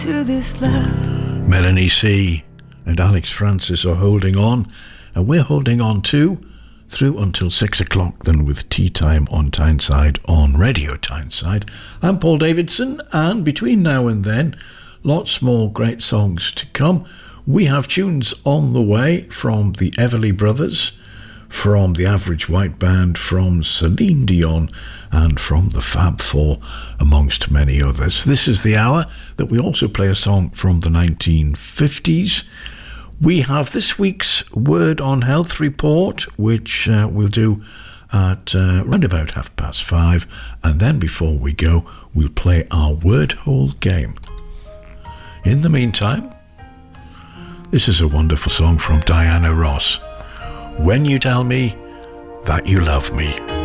to this love. Melanie C and Alex Francis are holding on, and we're holding on too, through until 6 o'clock then with Tea Time on Tyneside on Radio Tyneside. I'm Paul Davidson, and between now and then, lots more great songs to come. We have tunes on the way from the Everly Brothers, from the Average White Band, from Celine Dion, and from the Fab Four, amongst many others. This is the hour that we also play a song from the 1950s. We have this week's Word on Health report, which we'll do at round about 5:30, and then before we go, we'll play our word hole game. In the meantime, this is a wonderful song from Diana Ross. When You Tell Me That You Love Me.